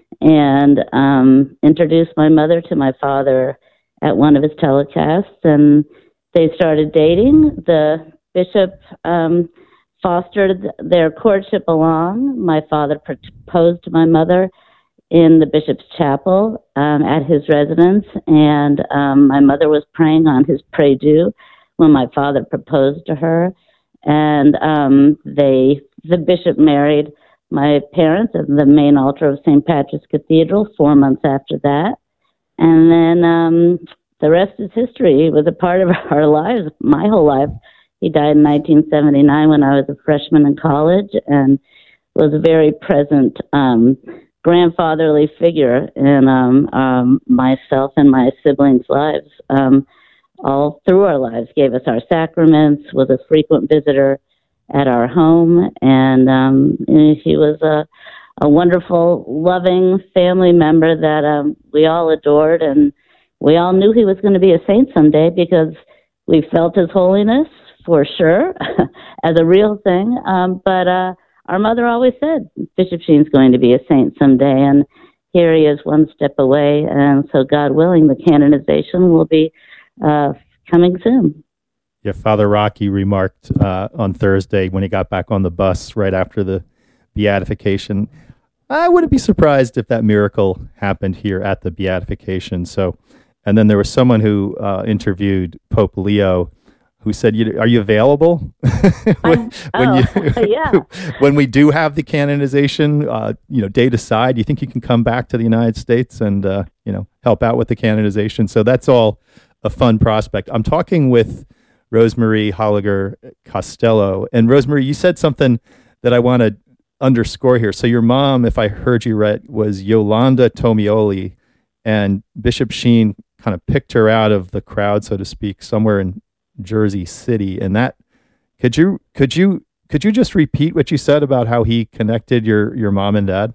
and um, introduced my mother to my father at one of his telecasts, and they started dating. The bishop um, fostered their courtship along. My father proposed to my mother in the bishop's chapel um, at his residence, and um, my mother was praying on his prie-dieu when my father proposed to her, and um, they, the bishop married my parents at the main altar of Saint Patrick's Cathedral four months after that. And then um, the rest is history. He was a part of our lives, my whole life. He died in nineteen seventy-nine when I was a freshman in college, and was a very present um, grandfatherly figure in um, um, myself and my siblings' lives. Um, all through our lives, gave us our sacraments, was a frequent visitor at our home, and um, he was a, a wonderful, loving family member that um, we all adored, and we all knew he was going to be a saint someday because we felt his holiness for sure as a real thing. Um, but uh, our mother always said Bishop Sheen's going to be a saint someday, and here he is one step away. And so, God willing, the canonization will be uh, coming soon. Yeah, Father Rocky remarked uh, on Thursday when he got back on the bus right after the beatification, I wouldn't be surprised if that miracle happened here at the beatification. So, and then there was someone who uh, interviewed Pope Leo who said, "Are you available when, I, when, oh, you, yeah. when we do have the canonization, uh, you know, date aside, do you think you can come back to the United States and, uh, you know, help out with the canonization?" So that's all a fun prospect. I'm talking with Rosemary Holliger Costello. And Rosemary, you said something that I want to underscore here. So your mom, if I heard you right, was Yolanda Tomioli, and Bishop Sheen kind of picked her out of the crowd, so to speak, somewhere in Jersey City. And that, could you could you could you just repeat what you said about how he connected your your mom and dad?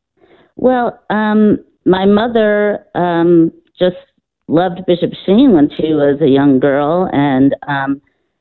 Well, um, my mother um, just loved Bishop Sheen when she was a young girl, and um,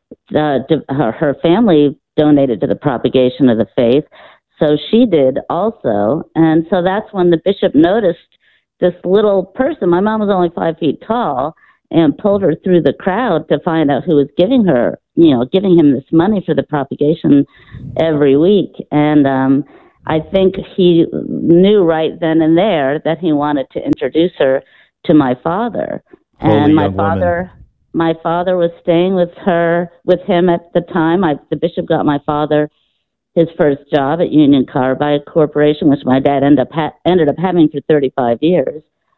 the, her, her family donated to the propagation of the faith, so she did also. And so that's when the bishop noticed this little person. My mom was only five feet tall, and pulled her through the crowd to find out who was giving her, you know, giving him this money for the propagation every week. And um, I think he knew right then and there that he wanted to introduce her to my father. Holy and my young father, woman. my father was staying with her, with him at the time. I, the bishop got my father his first job at Union Carbide Corporation, which my dad ended up ha- ended up having for thirty-five years.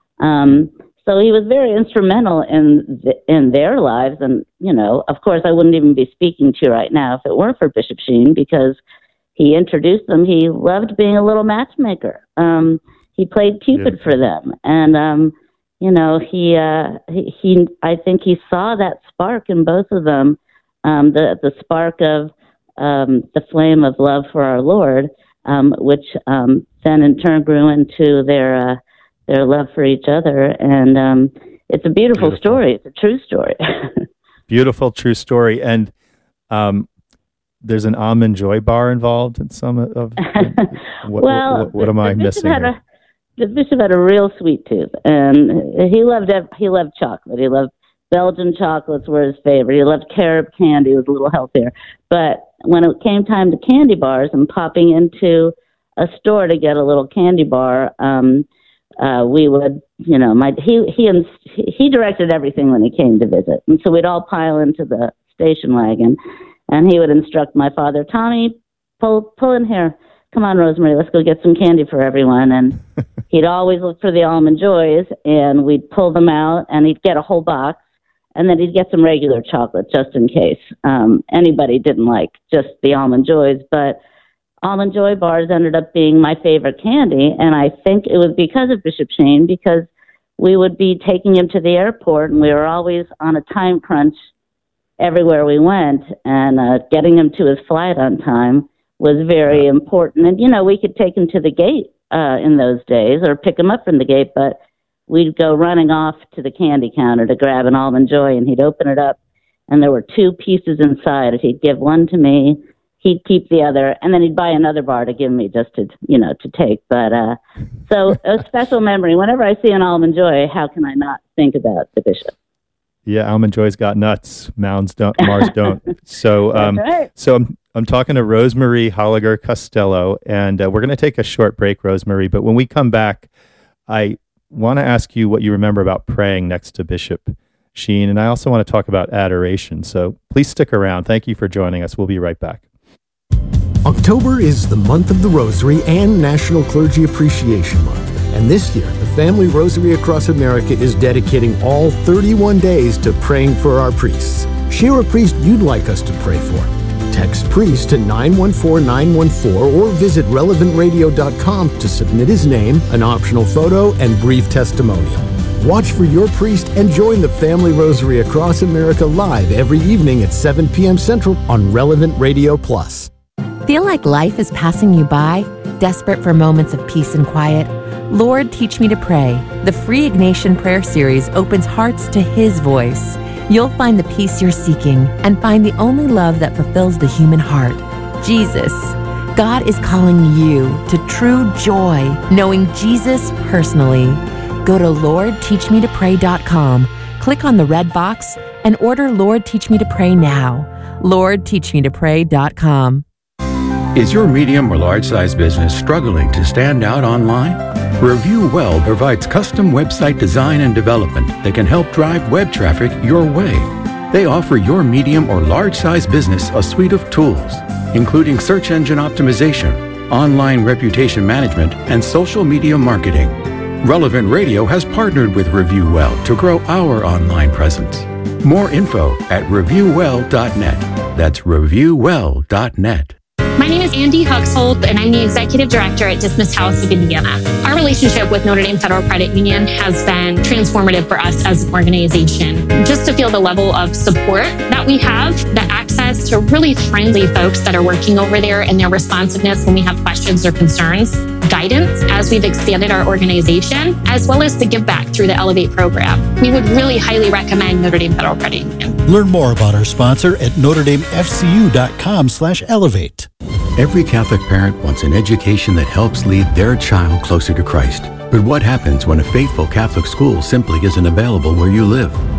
Um, so he was very instrumental in th- in their lives, and you know, of course, I wouldn't even be speaking to you right now if it weren't for Bishop Sheen, because he introduced them. He loved being a little matchmaker. Um, he played Cupid for them, and um, you know, he, uh, he he I think he saw that spark in both of them, um, the the spark of Um, the flame of love for our Lord, um, which um, then in turn grew into their uh, their love for each other. And um, it's a beautiful, beautiful story. It's a true story. Beautiful, true story. And um, there's an Almond Joy bar involved in some of what, well, what, what, what am I missing had here? A, the bishop had a real sweet tooth, and he loved ev- he loved chocolate. He loved Belgian chocolates were his favorite. He loved carob candy. It was a little healthier. But when it came time to candy bars and popping into a store to get a little candy bar, um, uh, we would, you know, my he he he directed everything when he came to visit, and so we'd all pile into the station wagon, and he would instruct my father, Tommy, pull pull in here. Come on, Rosemary, let's go get some candy for everyone. And he'd always look for the Almond Joys, and we'd pull them out, and he'd get a whole box. And then he'd get some regular chocolate just in case um, anybody didn't like just the Almond Joys. But Almond Joy bars ended up being my favorite candy. And I think it was because of Bishop Sheen, because we would be taking him to the airport, and we were always on a time crunch everywhere we went. And uh, getting him to his flight on time was very important. And, you know, we could take him to the gate uh, in those days or pick him up from the gate, but we'd go running off to the candy counter to grab an Almond Joy, and he'd open it up, and there were two pieces inside. If he'd give one to me, he'd keep the other, and then he'd buy another bar to give me just to, you know, to take. But uh, so a special memory. Whenever I see an Almond Joy, how can I not think about the bishop? Yeah, Almond Joy's got nuts. Mounds don't. Mars don't. So, um, That's right. so I'm I'm talking to Rosemary Holliger Costello, and uh, we're going to take a short break, Rosemary. But when we come back, I want to ask you what you remember about praying next to Bishop Sheen, and I also want to talk about adoration. So please stick around. Thank you for joining us. We'll be right back. October is the month of the Rosary and National Clergy Appreciation Month. And this year, the Family Rosary Across America is dedicating all thirty-one days to praying for our priests. Share a priest you'd like us to pray for. Text priest to nine one four nine one four or visit relevant radio dot com to submit his name, an optional photo, and brief testimonial. Watch for your priest and join the Family Rosary Across America live every evening at seven p.m. Central on Relevant Radio Plus. Feel like life is passing you by? Desperate for moments of peace and quiet? Lord, Teach Me to Pray. The free Ignatian Prayer Series opens hearts to His voice. You'll find the peace you're seeking and find the only love that fulfills the human heart, Jesus. God is calling you to true joy, knowing Jesus personally. Go to lord teach me to pray dot com, click on the red box, and order Lord Teach Me to Pray now. lord teach me to pray dot com. Is your medium or large-size business struggling to stand out online? Review Well provides custom website design and development that can help drive web traffic your way. They offer your medium or large-size business a suite of tools, including search engine optimization, online reputation management, and social media marketing. Relevant Radio has partnered with Review Well to grow our online presence. More info at review well dot net. That's review well dot net. My name is Andy Huxhold, and I'm the Executive Director at Dismiss House of Indiana. Our relationship with Notre Dame Federal Credit Union has been transformative for us as an organization. Just to feel the level of support that we have, the access to really friendly folks that are working over there, and their responsiveness when we have questions or concerns, guidance as we've expanded our organization, as well as the give back through the Elevate program. We would really highly recommend Notre Dame Federal Credit Union. Learn more about our sponsor at notre dame f c u dot com slash elevate. Every Catholic parent wants an education that helps lead their child closer to Christ. But what happens when a faithful Catholic school simply isn't available where you live?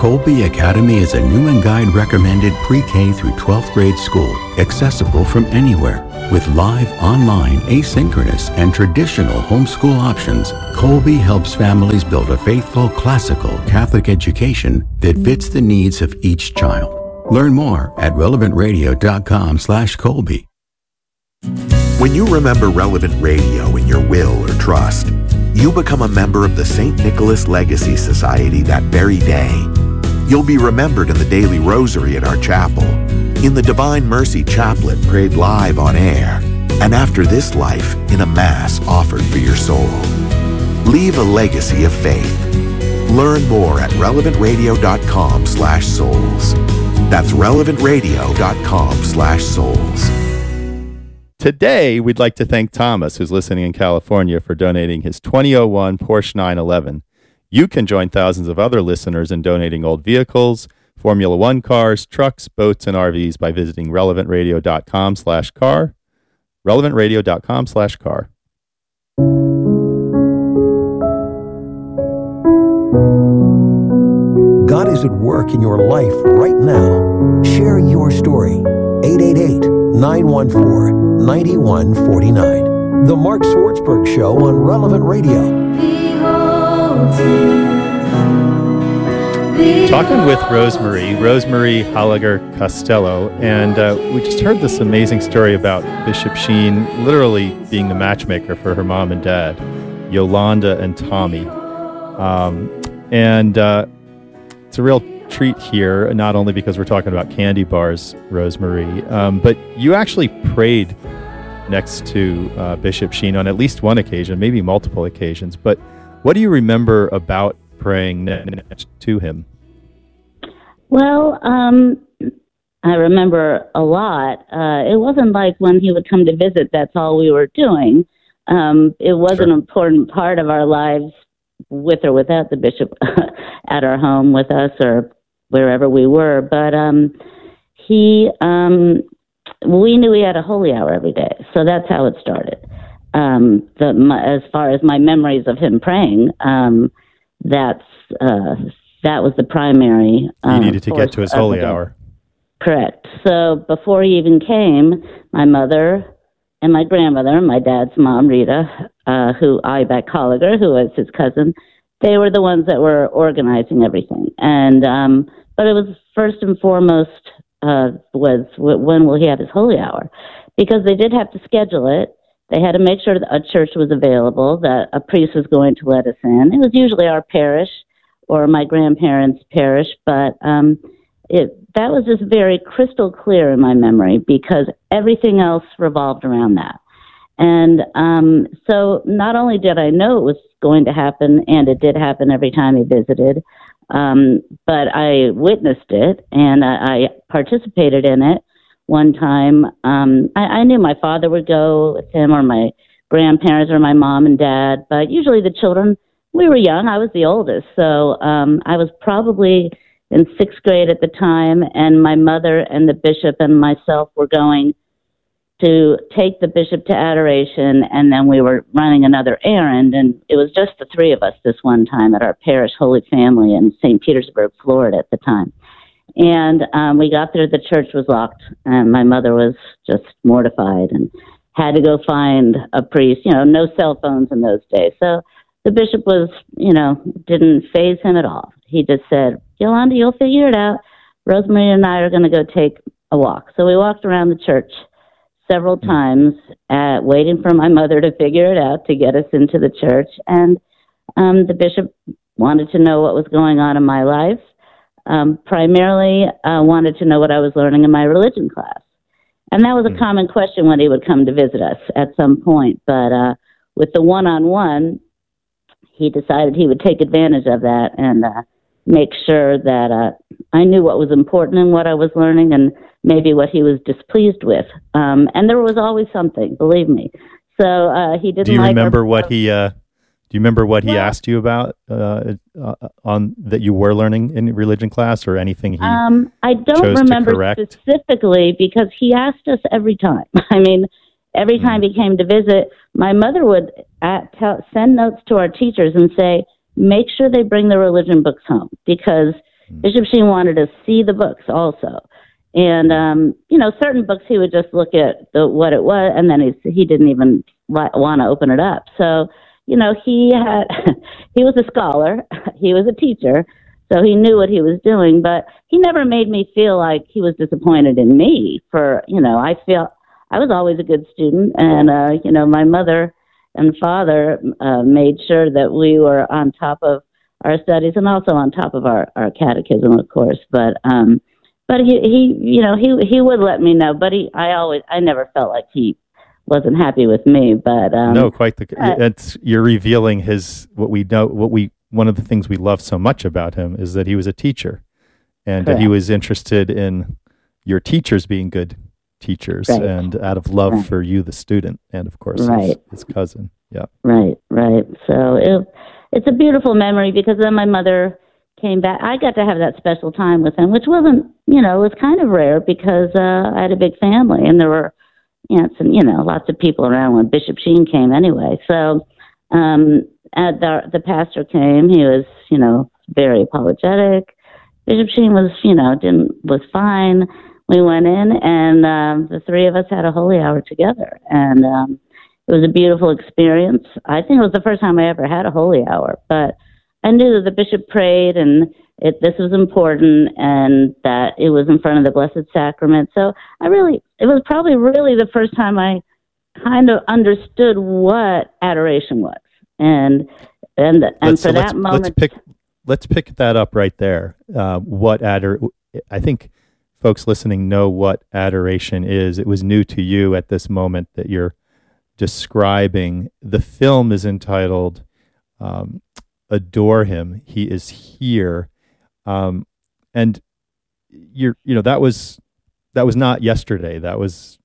Colby Academy is a new and guide recommended pre-K through twelfth grade school, accessible from anywhere. With live, online, asynchronous, and traditional homeschool options, Colby helps families build a faithful, classical Catholic education that fits the needs of each child. Learn more at relevant radio dot com slash Colby. When you remember Relevant Radio in your will or trust, you become a member of the Saint Nicholas Legacy Society that very day. You'll be remembered in the daily rosary at our chapel, in the Divine Mercy Chaplet prayed live on air, and after this life in a Mass offered for your soul. Leave a legacy of faith. Learn more at relevant radio dot com slash souls. That's relevant radio dot com slash souls. Today, we'd like to thank Thomas, who's listening in California, for donating his twenty oh one Porsche nine eleven. You can join thousands of other listeners in donating old vehicles, Formula One cars, trucks, boats, and R Vs by visiting relevant radio dot com slash car, relevant radio dot com slash car. God is at work in your life right now. Share your story. eight eight eight, nine one four, nine one four nine. The Mark Swartzberg Show on Relevant Radio. Talking with Rosemary, Rosemary Holliger Costello, and uh, we just heard this amazing story about Bishop Sheen literally being the matchmaker for her mom and dad, Yolanda and Tommy. Um, and uh, it's a real treat here, not only because we're talking about candy bars, Rosemary, um, but you actually prayed next to uh, Bishop Sheen on at least one occasion, maybe multiple occasions. But what do you remember about praying next to him? Well, um, I remember a lot. Uh, it wasn't like when he would come to visit, that's all we were doing. Um, it was sure. an important part of our lives, with or without the bishop at our home with us or wherever we were. But um, he, um, we knew he had a holy hour every day. So that's how it started. Um, the, my, as far as my memories of him praying, um, that's, uh, that was the primary. Um, he needed to get to his holy hour. Correct. So before he even came, my mother and my grandmother, my dad's mom, Rita, uh, who Ibeck Holliger, who was his cousin, they were the ones that were organizing everything. And um, but it was first and foremost uh, was when will he have his holy hour, because they did have to schedule it. They had to make sure that a church was available, that a priest was going to let us in. It was usually our parish or my grandparents' parish, but um, it that was just very crystal clear in my memory because everything else revolved around that. And um, so not only did I know it was going to happen, and it did happen every time he visited, um, but I witnessed it and I, I participated in it. One time, um, I, I knew my father would go with him or my grandparents or my mom and dad, but usually the children, we were young. I was the oldest, so um, I was probably in sixth grade at the time, and my mother and the bishop and myself were going to take the bishop to adoration, and then we were running another errand, and it was just the three of us this one time at our parish Holy Family in Saint Petersburg, Florida at the time. And um, we got there, the church was locked, and my mother was just mortified and had to go find a priest. You know, no cell phones in those days. So the bishop was, you know, didn't faze him at all. He just said, Yolanda, you'll figure it out. Rosemary and I are going to go take a walk. So we walked around the church several times, uh, waiting for my mother to figure it out to get us into the church. And um, the bishop wanted to know what was going on in my life. Um, primarily uh, wanted to know what I was learning in my religion class. And that was a mm. common question when he would come to visit us at some point. But uh, with the one-on-one, he decided he would take advantage of that and uh, make sure that uh, I knew what was important in what I was learning and maybe what he was displeased with. Um, and there was always something, believe me. So uh, he didn't. Do you like remember our- what he? Uh, do you remember what well, he asked you about uh, uh, on that you were learning in religion class, or anything he? Um, I don't chose remember to correct? specifically because he asked us every time. I mean, every time mm. he came to visit, my mother would at, tell, send notes to our teachers and say, make sure they bring the religion books home, because Mm. Bishop Sheen wanted to see the books also. And, um, you know, certain books he would just look at the, what it was, and then he, he didn't even want to open it up. So, you know, he had, he was a scholar, he was a teacher, so he knew what he was doing, but he never made me feel like he was disappointed in me for, you know, I feel, I was always a good student, and, uh, you know, my mother and father uh, made sure that we were on top of our studies and also on top of our, our catechism, of course, but, um, But he, he, you know, he he would let me know. But he, I always, I never felt like he wasn't happy with me. But um, no, quite the. Uh, it's you're revealing his what we know. What we one of the things we love so much about him is that he was a teacher, and that he was interested in your teachers being good teachers, right. and out of love right. for you, the student, and of course right. his, his cousin. Yeah. Right, right. So it, it's a beautiful memory because then my mother came back. I got to have that special time with him, which wasn't, you know, it was kind of rare because uh, I had a big family and there were aunts and, you know, lots of people around when Bishop Sheen came anyway. So um, at the, the pastor came. He was, you know, very apologetic. Bishop Sheen was, you know, didn't was fine. We went in and um, the three of us had a holy hour together. And um, it was a beautiful experience. I think it was the first time I ever had a holy hour, but I knew that the bishop prayed and it, this was important and that it was in front of the Blessed Sacrament. So I really, it was probably really the first time I kind of understood what adoration was. And and and let's, for so that let's, moment... Let's pick, let's pick that up right there. Uh, what ador- I think folks listening know what adoration is. It was new to you at this moment that you're describing. The film is entitled... Um, Adore Him. He is here. Um, and you're, you know, that was, that was not yesterday. That was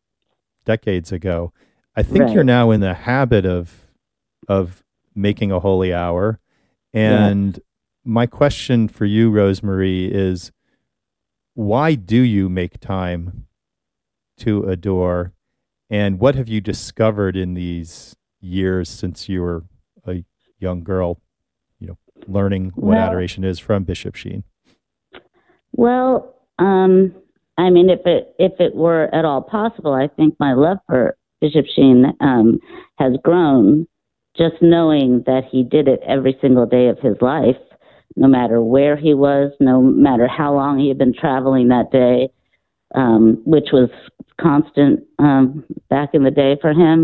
decades ago. I think Right. you're now in the habit of, of making a holy hour. And yeah. my question for you, Rosemarie, is why do you make time to adore? And what have you discovered in these years since you were a young girl, you know, learning what well, adoration is from Bishop Sheen? Well, um, I mean, if it if it were at all possible, I think my love for Bishop Sheen um, has grown just knowing that he did it every single day of his life, no matter where he was, no matter how long he had been traveling that day, um, which was constant um, back in the day for him.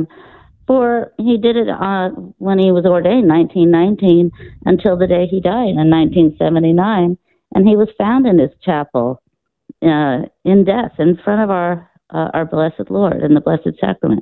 For he did it uh, when he was ordained, nineteen nineteen, until the day he died in nineteen seventy-nine, and he was found in his chapel uh, in death in front of our uh, our blessed Lord in the Blessed Sacrament.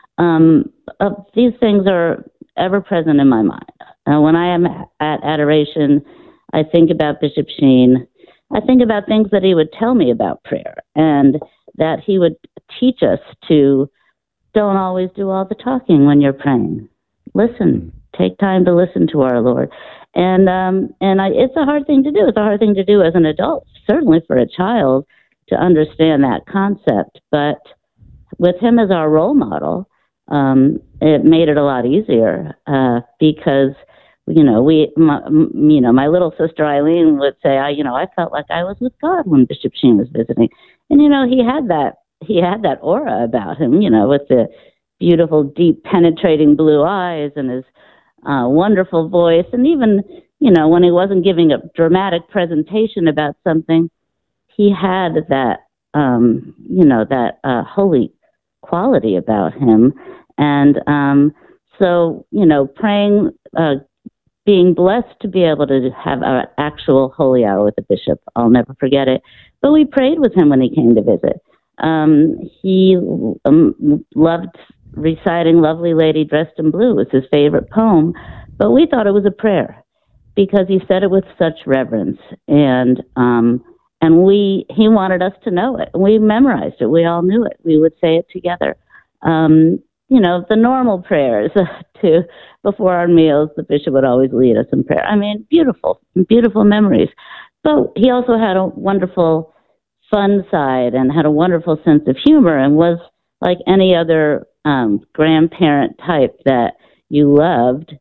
Um, uh, these things are ever present in my mind. Uh, when I am at adoration, I think about Bishop Sheen. I think about things that he would tell me about prayer, and that he would teach us to. Don't always do all the talking when you're praying. Listen. Take time to listen to our Lord. And um, and I, it's a hard thing to do. It's a hard thing to do as an adult, certainly for a child, to understand that concept. But with him as our role model, um, it made it a lot easier uh, because, you know, we, my, you know, my little sister Eileen would say, I, you know, I felt like I was with God when Bishop Sheen was visiting. And, you know, he had that. He had that aura about him, you know, with the beautiful, deep, penetrating blue eyes and his uh, wonderful voice. And even, you know, when he wasn't giving a dramatic presentation about something, he had that, um, you know, that uh, holy quality about him. And um, so, you know, praying, uh, being blessed to be able to have an actual holy hour with the bishop, I'll never forget it. But we prayed with him when he came to visit. Um, he um, loved reciting Lovely Lady Dressed in Blue. It was his favorite poem, but we thought it was a prayer because he said it with such reverence, and um, and we he wanted us to know it. We memorized it. We all knew it. We would say it together. Um, you know, the normal prayers to before our meals, the bishop would always lead us in prayer. I mean, beautiful, beautiful memories. But he also had a wonderful fun side and had a wonderful sense of humor and was like any other um, grandparent type that you loved,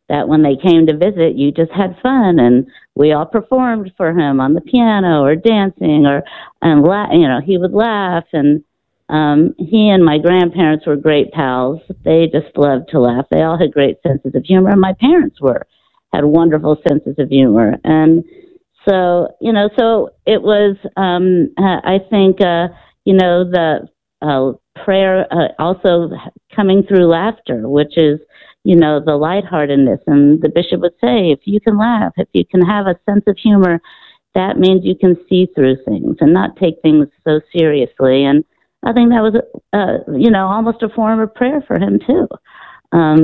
that when they came to visit, you just had fun, and we all performed for him on the piano or dancing, or and la- you know he would laugh, and um, he and my grandparents were great pals. They just loved to laugh. They all had great senses of humor, and my parents were had wonderful senses of humor, and so you know, so it was. Um, I think uh, you know the uh, prayer uh, also coming through laughter, which is. You know, the lightheartedness. And the bishop would say, if you can laugh, if you can have a sense of humor, that means you can see through things and not take things so seriously. And I think that was, uh, you know, almost a form of prayer for him, too. Um,